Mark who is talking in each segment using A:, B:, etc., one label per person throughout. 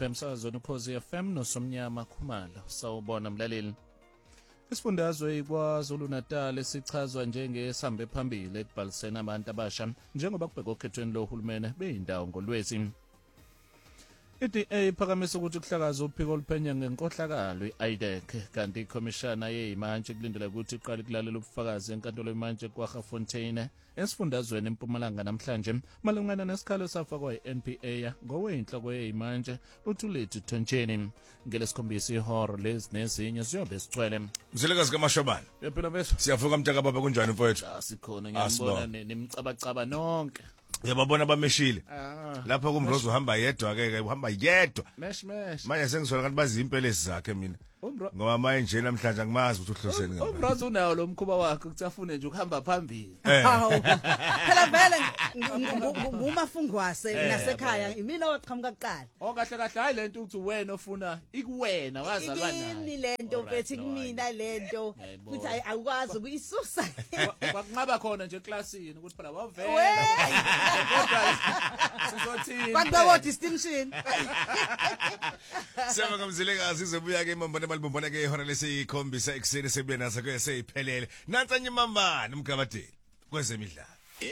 A: emsakazweni Ukhozi FM noSomnyama Khumalo. Sawubona mlaleli. Isifundazwe KwaZulu Natal esichazwa njengesambe phambili ekubhaliseni abantu abasha njengoba kubhekwa okhethweni lohulumeni beyindawo ngolwezi. iDA phakamisa ukuthi kuhlakaza uphiko oluphenya ngenkohlakalo iIDEC kanti ikhomishana yeimantshi kulindela ukuthi iqale ukulalela ubufakazi enkantolo yeimantshi kwaGafontein esifundazweni eMpumalanga namhlanje malungana nesikhalo safakwa iNPA ngoweyinhloko yeimantshi uThulethi Thontjeni. Ngelesikhombisa ihoro lezi nezinye siyobe sigcwele.
B: Mzilekazi kaMashobane.
A: Yephela bese.
B: Siyavuka mntaka baba kunjani mfowethu?
A: Sikhona ngiyabona nemicabacaba nonke.
B: Yababona bameshile. Lapha kuMrozo uhamba yedwa ke uhamba yedwa.
A: Mesh.
B: Manje sengisola kanti bazimpelezi zakhe mina. Ngoba manje nje namhlanje angimazi ukuthi uhloseni ngapha.
A: uMrozo unayo lo mkhuba wakhe ukuthi afune nje ukuhamba phambili.
C: Phela vele ngumafungwase nasekhaya imina oqhamuka kuqala.
A: Kahle hayi lento ukuthi wena ofuna ikuwena wazalwa nayo.
C: Yini lento mfethu kumina lento ukuthi awukwazi ukuyisusa.
A: Kwakunqaba khona nje eklasini ukuthi phela wavela. Kodwa sizothini?
C: Kwakubekho distinction.
B: Sema Mzilekazi izobuya ke imambane malibombona ke ihora lesikhombisa ekseni sebuye naso ke seyiphelele. Nansanye imambane umgabadeli kwezemidlalo.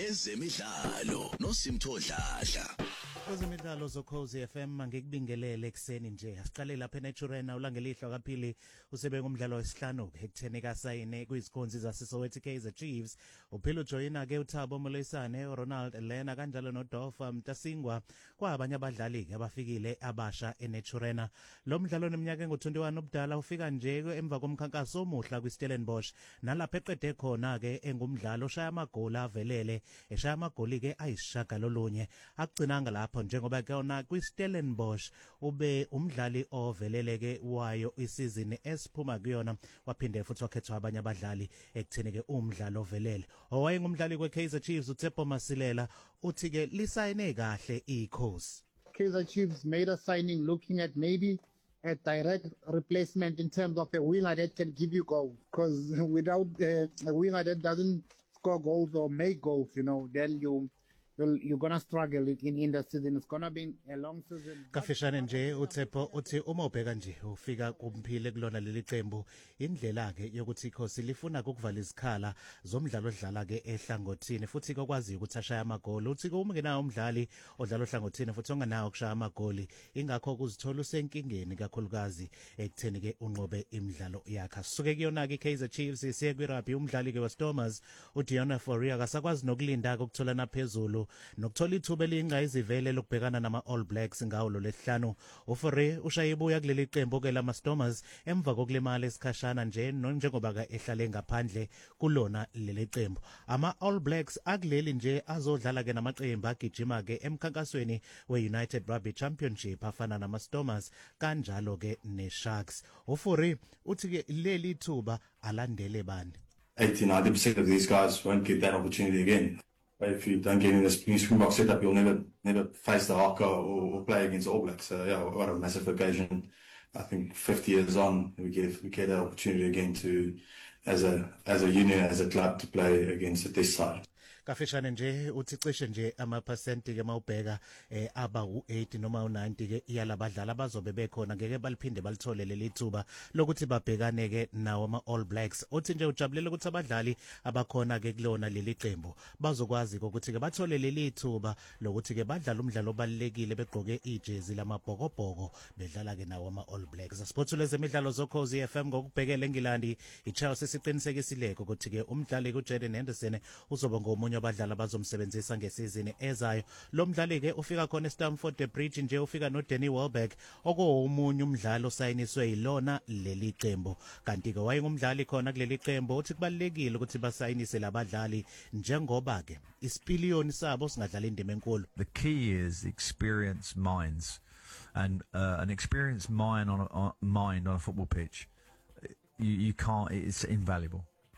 D: Ezemidlalo noSimthodladla.
E: Kwezemidlalo zoKhozi FM ngikubingelele ekseni nje. Asiqale lapha eNaturena ulangelihlo kaphili usebe ngumdlalo wesihlanu ekutheni kasayine kwizikhonzi zaseSoweto Kaizer Chiefs. Uphilo joyina ke uThabo Molesane, Ronald Elena kanjalo noDolpha Mtasingwa kwabanye abadlali abafikile abasha eNaturena. Lo mdlalo oneminyaka engu21 ubudala ufika nje emva komkhankaso omuhla kwiStellenbosch nalapha eqede khona ke engumdlalo oshaya amagoli avelele eshaya amagoli ke ayisishagalolunye akugcinanga lapho njengoba kuyona kwiStellenbosch ube umdlali oveleleke wayo isizini esiphuma kuyona waphinde futhi wakhethwa abanye abadlali ekutheni ke umdlalo ovelele owayengumdlali kweKaizer Chiefs uTshepo Masilela uthi ke lisayine kahle ikhosi.
F: Kaizer Chiefs made a signing looking at maybe a direct replacement in terms of a winger that can give you goals, because without a winger that doesn't score goals or make goals, then you're gonna struggle in the season. It's gonna be a long season.
E: Kafishane nje uTshepo uthi uma ubheka nje ufika kumphile kulona leli qembu indlela ke yokuthi ikhosi lifuna ukuvala izikhala zomdlalo odlala ke ehlangothini futhi kokwazi ukuthi ashaya amagoli. Uthi uma ngenayo umdlali odlala ohlangothini futhi onganayo ukushaya amagoli ingakho kuzithola usenkingeni kakhulukazi ekutheni ke unqobe imidlalo yakhe. Suke kuyona ke Kaizer Chiefs siye kwirugby umdlali ke weStormers uDiona Foria akasakwazi nokulinda ukuthola naphezulu nokuthola ithuba elingayizivele lokubhekana nama All Blacks ngawo lo lesihlanu. uFore ushayibuya kuleli qembu ke lama Stormers emva kokulimala esikhashana nje njengoba ka ehlale ngaphandle kulona leli qembu. Ama All Blacks akuleli nje azodlala ke namaqembu agijima ke emkhankasweni weUnited Rugby Championship afana nama Stormers kanjalo ke neSharks. uFore uthi ke leli thuba alandele bani.
G: 80-90% of these guys won't get that opportunity again. If you don't get in this Springbok setup, you'll never face the haka or play against All Blacks. So yeah, what a massive occasion. I think 50 years on, we get that opportunity again to, as a union, as a club, to play against this side.
E: Kafishane nje uthi cishe nje ama% ke mawubheka aba u80 noma u90 ke iyalabadlali abazobe bekhona ngeke baliphinde balithole leli thuba lokuthi babhekane ke nawo ama All Blacks. Uthi nje ujabulela ukuthi abadlali abakhona ke kulona leli qembu bazokwazi ukuthi ke bathole leli thuba lokuthi ke badlala umdlalo obalekile begqoke ijezi lamabhokobhoko bedlala ke nawo ama All Blacks. Sportsule zemidlalo zoKhozi FM ngokubhekela eNgilandi iChelsea siqinisekisile ukuthi ke umdlali uJaden Henderson uzoba ngomunye abadlali bazomsebenzisa ngesizini ezayo. Lo mdlali ke ufika khona eStamford Bridge nje ufika noDanny Welbeck okomunye umdlalo osayiniswe yilona leli qembu kanti ke wayengumdlali khona kuleli qembu uthi kubalekile ukuthi basayinise labadlali njengoba ke isipiliyoni sabo singadlala indima enkulu.
H: The key is experienced minds and an experienced mind on a football pitch. You can't, it's invaluable.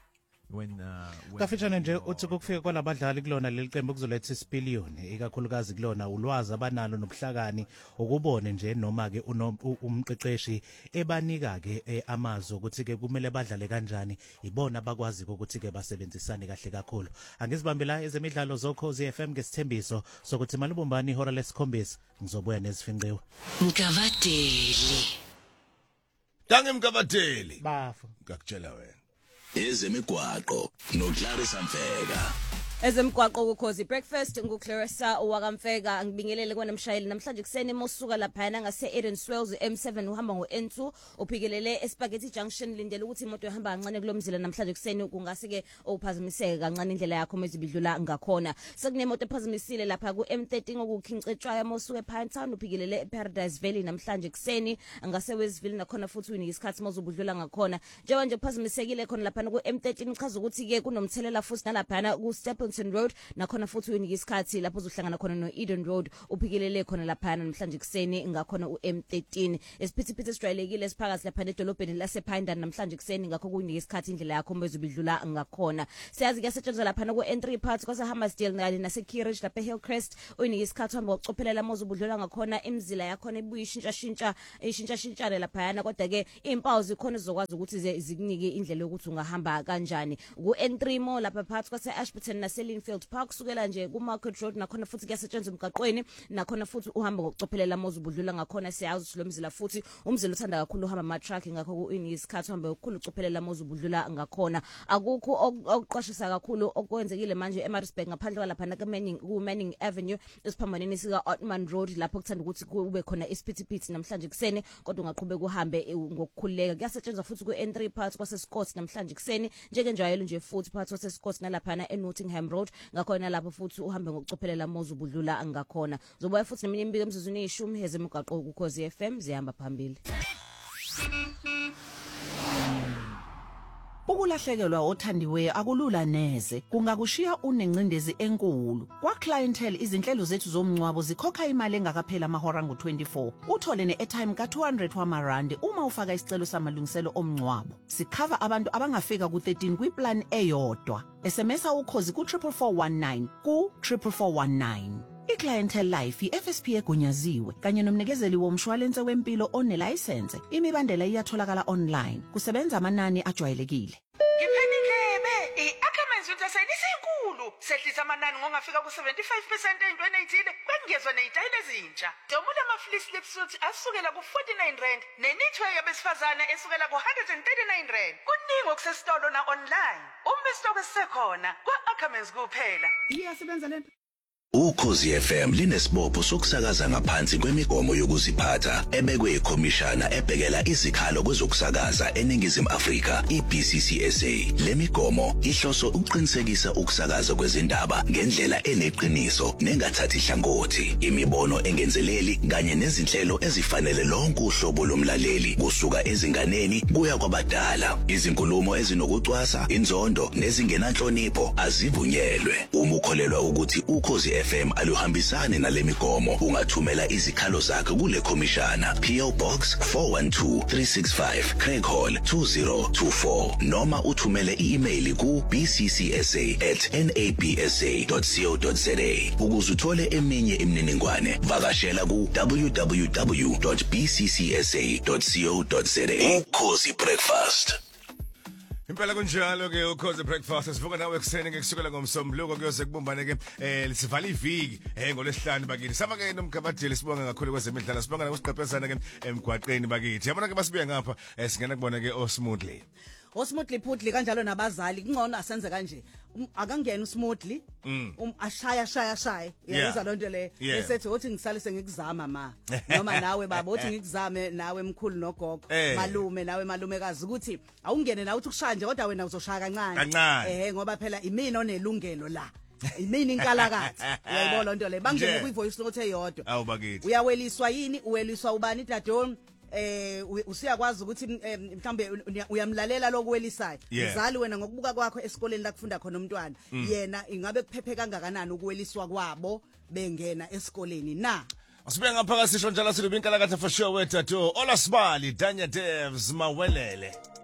E: Kafishane nje uthi kufika kwalabadlali kulona leli qembu kuzoletha isipiliyoni ikakhulukazi kulona ulwazi abanalo nobuhlakani ukubone nje noma ke umqeqeshi ebanika ke amazwi ukuthi ke kumele badlale kanjani ibona bakwazi ukuthi ke basebenzisane kahle kakhulu. Angizibambe la ezemidlalo zoKhosi FM ngesithembiso sokuthi malubumbani ihora lesikhombisa ngizobuya nezifinqiwe.
I: Mkavadeli.
B: Dange Mkavadeli.
E: Bafu.
B: Ngakutshela wena.
D: Ezemigwaqo noClarissa Mfeka.
J: Ezemgwaqo kuKhosi Breakfast nguClarissa wakamfeka ngibingelele kwaNamshayeli namhlanje kuseni mosuka lapha ngase Eden Swells M7 uhamba ngoN2 uphikelele eSpaghetti Junction lindele ukuthi imoto ihamba kancane kulomzila namhlanje kuseni kungase ke uphazamiseke kancane indlela yakho mezibidlula ngakhona sekunemoto ephazamisile lapha ku M13 okukhincetshwa mosuka ePinetown uphikelele eParadise Valley namhlanje kuseni ngase Westville nakhona futhi uyinika isikhathi mozubudlula ngakhona njengoba nje kuphazamisekile khona lapha ku M13 chaza ukuthi ke kunomthelela futhi nalapha ku Stapleton Road nakhona futhi uyinika isikhathi lapho uzohlangana khona no Eden Road uphikelele khona lapha namhlanje kuseni ngakhona uM13 esiphithiphithi sijwayelekile esiphakathi lapha edolobheni lasePinetown namhlanje kuseni ngakho kuyinika isikhathi indlela yakho mezubidlula ngakhona siyazi kuyasetshenziswa lapha ku N3 parts kwase Hammersdale ngale naseKirridge lapha Hillcrest uyinika isikhathi uhamba ucophelela mozubudlula ngakhona imizila yakho ebuye ishintsha lapha yana kodwa ke impawu zikhona zizokwazi ukuthi zikunike indlela yokuthi ungahamba kanjani ku N3 mo lapha phakathi kwase Ashburton Linfield Park sukela nje ku Market Road nakhona futhi kuyasetshenziswa emgaqweni nakhona futhi uhamba ngokucophelela mozubudlula ngakhona siyazi silomzila futhi umzila uthanda kakhulu uhamba ama truck ngakho kuyinika isikhathi uhambe ukukhulu ucophelela mozubudlula ngakhona akukho okuqashisa kakhulu okwenzekile manje eMaritzburg ngaphandle kwalapha na Manning Avenue esiphambaneni sika Ottoman Road lapho kuthanda ukuthi kube khona isiphithiphithi namhlanje kuseni kodwa ungaqhubeka uhambe ngokukhululeka kuyasetshenziswa futhi ku N3 parts kwase Scott namhlanje kuseni njengenjayelo nje futhi phakathi kwase Scott nalapha na eNottingham Road ngakhona lapho futhi uhambe ngokucophelela mozubudlula ngakhona zobuya futhi neminye imbiko emzuzwini yishumi ezemigwaqo kuKhosi FM zihamba phambili.
C: Ukulahlekelwa othandiweyo akulula neze kungakushiya unencindezi enkulu kwa clientele izinhlelo zethu zomncwabo zikhokha imali engakaphela amahora ngo24 uthole neairtime ka200 wamarandi uma ufaka isicelo samalungiselo omncwabo sicover abantu abangafika ku13 kwiplan eyodwa SMS ukhozi ku 44419 ku 44419 iClientele Life iFSP egunyaziwe kanye nomnikezeli womshwalense wempilo onelicense imibandela iyatholakala online kusebenza amanani ajwayelekile.
K: Ngiphenikebe iAckermans uthaseni sinkulu sehlisa amanani ngongafika ku75% entweni ethile kwengezwe nezitayile ezintsha domula ama flea slip suits asukela ku49 rand nenithwe yabesifazane esukela ku139 rand kuningi okusesitolo na online umstock esikhona kwaAckermans kuphela
C: iyasebenza lento.
D: Ukhosi FM linesibopho sokusakaza ngaphansi kwemigomo yokuziphatha ebekwe ikhomishana ebhekela izikhalo kwezokusakaza eNingizimu Afrika iBCCSA. Lemigomo ihloso ukuqinisekisa ukusakaza kwezindaba ngendlela eneqiniso nengathathi ihlangothi, imibono engenzeleli kanye nezinhlelo ezifanele lonke uhlobo lomlaleli kusuka ezinganeni kuya kwabadala. Izinkulumo ezinokucwasa, inzondo nezingenanhlonipho azivunyelwe. Uma ukholelwa ukuthi Ukhosi FM aluhambisane nalemigomo ungathumela izikhalo zakhe kule khomishana PO Box 412365 Craig Hall 2024 noma uthumele i-email ku bccsa@nabsa.co.za ukuze uthole eminye imininingwane vakashela ku www.bccsa.co.za. Ukhosi Breakfast.
B: Impela kunjalo ke Ukhosi Breakfast sivuka nawe ekseni ngekusukela ngomsombuluko kuyoze kubumbane ke lisivala iviki ngolesihlanu bakithi sama ke nomkabadeli sibonga kakhulu kwezemidlalo sibonga nakusiqephezana ke emgwaqeni bakithi yabona ke basibuye ngapha singena kubona ke osmoothly
C: Osmoothly Putli kanjalo nabazali kungcono asenze kanje akangena uSmoothly ashaya yeza lonto le esethi uthi ngisalise ngikuzama ma noma nawe baba uthi ngikuzame nawe mkhulu nogogo malume nawe malumekazi ukuthi awungene na uthi kushanje kodwa wena uzoshaya kancane ngoba phela imini onelungelo la imini inkalakathi uyayibona lonto le bangene kwivoice note eyodwa
B: awubakithi
C: uyaweliswa yini uweliswa ubani dadon usiyakwazi ukuthi mhlambe uyamlalela lokuwelisayo uzali wena ngokubuka kwakho esikoleni la kufunda khona umntwana yena ingabe kuphephe kangakanani ukuweliswa kwabo bengena esikoleni na
B: asibe ngaphaka sisho njalo silubi inkalakatha for sure wethu Ola Sibali Danya Devs Mawelele